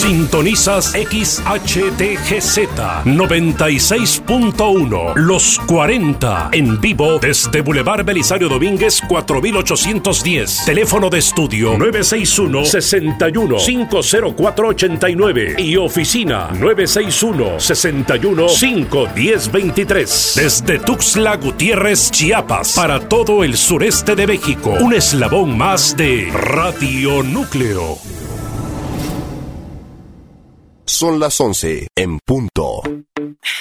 Sintonizas XHTGZ 96.1 Los 40 en vivo desde Boulevard Belisario Domínguez 4810. Teléfono de estudio 961-61-50489 y oficina 961-61-51023. Desde Tuxtla Gutiérrez, Chiapas, para todo el sureste de México. Un eslabón más de Radio Núcleo. Son las 11 en punto.